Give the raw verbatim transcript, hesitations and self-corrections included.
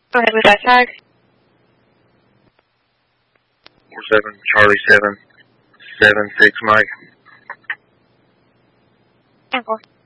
Go ahead with that tag. four seven Charlie seven seven six Mike. And four.